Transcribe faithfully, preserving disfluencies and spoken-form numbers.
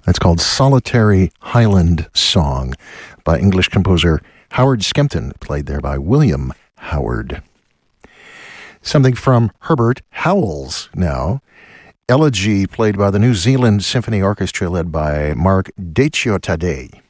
It's called Solitary Highland Song by English composer Howard Skempton, played there by William Howard. Something from Herbert Howells now. Elegy, played by the New Zealand Symphony Orchestra, led by Mark Dechiotade.